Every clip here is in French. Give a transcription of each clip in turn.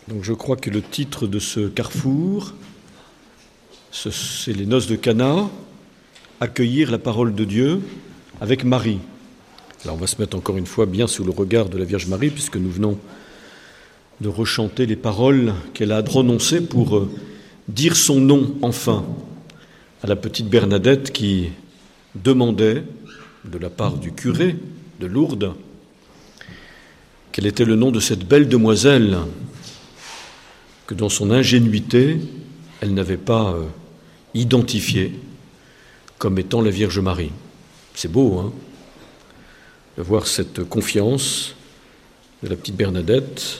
Donc je crois que le titre de ce carrefour, c'est les noces de Cana, accueillir la parole de Dieu avec Marie. Alors on va se mettre encore une fois bien sous le regard de la Vierge Marie, puisque nous venons de rechanter les paroles qu'elle a prononcées pour dire son nom enfin à la petite Bernadette qui demandait, de la part du curé de Lourdes, quel était le nom de cette belle demoiselle que dans son ingénuité, elle n'avait pas identifiée comme étant la Vierge Marie. C'est beau, hein, de voir cette confiance de la petite Bernadette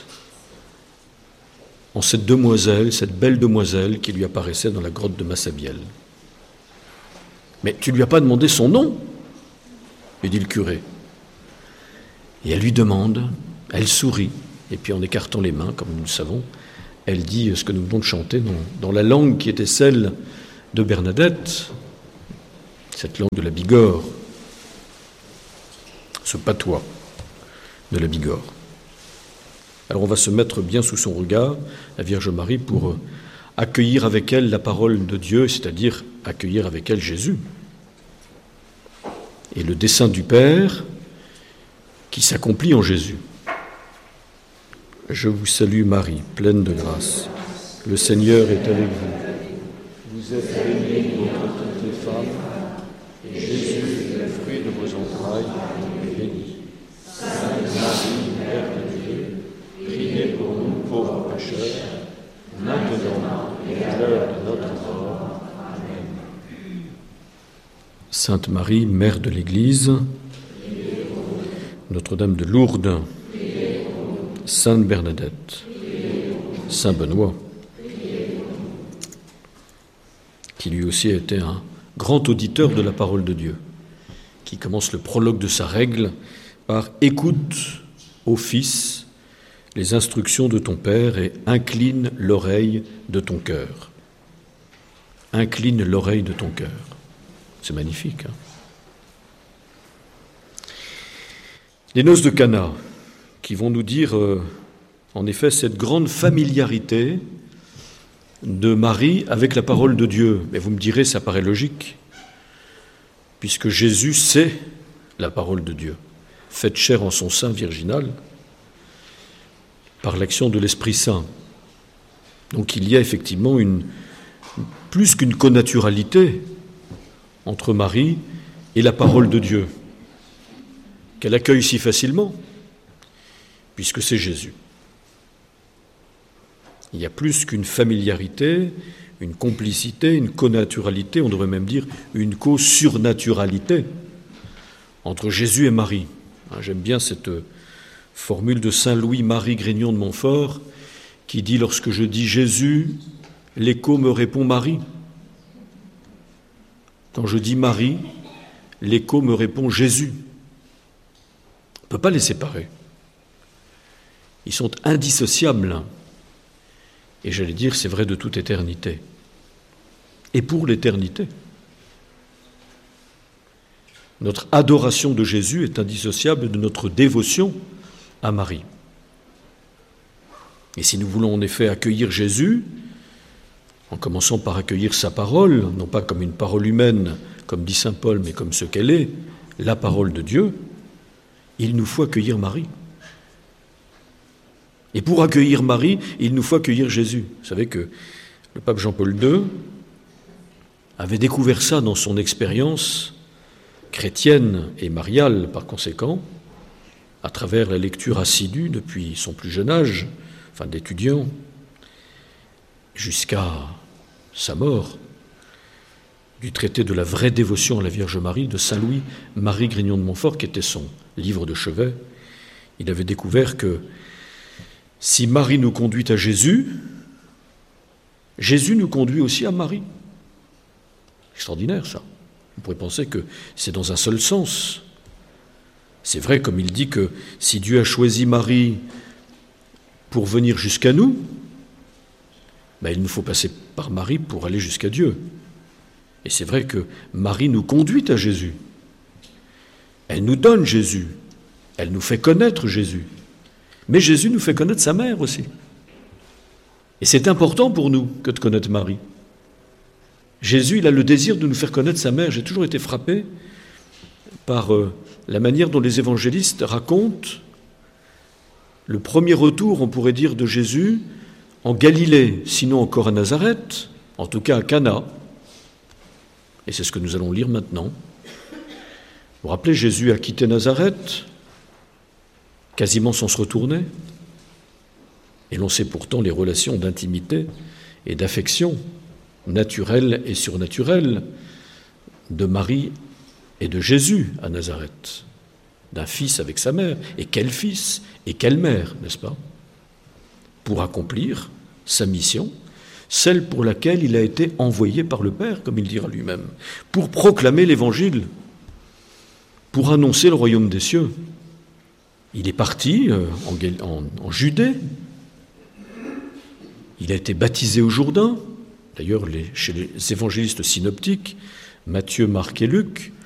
en cette demoiselle, cette belle demoiselle qui lui apparaissait dans la grotte de Massabielle. Mais tu ne lui as pas demandé son nom, lui dit le curé. Et elle lui demande, elle sourit, et puis en écartant les mains, comme nous le savons, elle dit ce que nous venons de chanter dans la langue qui était celle de Bernadette, cette langue de la Bigorre, ce patois de la Bigorre. Alors on va se mettre bien sous son regard, la Vierge Marie, pour accueillir avec elle la parole de Dieu, c'est-à-dire accueillir avec elle Jésus. Et le dessein du Père qui s'accomplit en Jésus. Je vous salue Marie, pleine de grâce. Le Seigneur est avec vous. Vous êtes bénie entre toutes les femmes, et Jésus, le fruit de vos entrailles, est béni. Sainte Marie, Mère de Dieu, priez pour nous pauvres pécheurs, maintenant et à l'heure de notre mort. Amen. Sainte Marie, Mère de l'Église, Notre-Dame de Lourdes, Sainte Bernadette, Saint Benoît, qui lui aussi était un grand auditeur de la parole de Dieu, qui commence le prologue de sa règle par « Écoute, ô Fils, les instructions de ton Père et incline l'oreille de ton cœur. » Incline l'oreille de ton cœur. C'est magnifique, hein ? Les noces de Cana, qui vont nous dire, en effet, cette grande familiarité de Marie avec la parole de Dieu. Mais vous me direz, ça paraît logique, puisque Jésus sait la parole de Dieu, faite chair en son sein virginal, par l'action de l'Esprit Saint. Donc il y a effectivement plus qu'une connaturalité entre Marie et la parole de Dieu, qu'elle accueille si facilement, puisque c'est Jésus. Il y a plus qu'une familiarité, une complicité, une connaturalité, on devrait même dire une co-surnaturalité entre Jésus et Marie. J'aime bien cette formule de saint Louis-Marie Grignon de Montfort qui dit « Lorsque je dis Jésus, l'écho me répond Marie. Quand je dis Marie, l'écho me répond Jésus. » On ne peut pas les séparer. Ils sont indissociables. Et j'allais dire, c'est vrai de toute éternité. Et pour l'éternité. Notre adoration de Jésus est indissociable de notre dévotion à Marie. Et si nous voulons en effet accueillir Jésus, en commençant par accueillir sa parole, non pas comme une parole humaine, comme dit saint Paul, mais comme ce qu'elle est, la parole de Dieu, il nous faut accueillir Marie. Et pour accueillir Marie, il nous faut accueillir Jésus. Vous savez que le pape Jean-Paul II avait découvert ça dans son expérience chrétienne et mariale, par conséquent, à travers la lecture assidue depuis son plus jeune âge, enfin d'étudiant, jusqu'à sa mort, du traité de la vraie dévotion à la Vierge Marie de saint Louis-Marie Grignon de Montfort, qui était son livre de chevet. Il avait découvert que si Marie nous conduit à Jésus, Jésus nous conduit aussi à Marie. Extraordinaire, ça. On pourrait penser que c'est dans un seul sens. C'est vrai, comme il dit, que si Dieu a choisi Marie pour venir jusqu'à nous, il nous faut passer par Marie pour aller jusqu'à Dieu. Et c'est vrai que Marie nous conduit à Jésus. Elle nous donne Jésus. Elle nous fait connaître Jésus. Mais Jésus nous fait connaître sa mère aussi. Et c'est important pour nous que de connaître Marie. Jésus, il a le désir de nous faire connaître sa mère. J'ai toujours été frappé par la manière dont les évangélistes racontent le premier retour, on pourrait dire, de Jésus en Galilée, sinon encore à Nazareth, en tout cas à Cana. Et c'est ce que nous allons lire maintenant. Vous vous rappelez, Jésus a quitté Nazareth, quasiment sans se retourner. Et l'on sait pourtant les relations d'intimité et d'affection naturelles et surnaturelles de Marie et de Jésus à Nazareth, d'un fils avec sa mère. Et quel fils et quelle mère, n'est-ce pas? Pour accomplir sa mission, celle pour laquelle il a été envoyé par le Père, comme il dira lui-même, pour proclamer l'Évangile, pour annoncer le royaume des cieux. Il est parti en Judée. Il a été baptisé au Jourdain. D'ailleurs, chez les évangélistes synoptiques, Matthieu, Marc et Luc,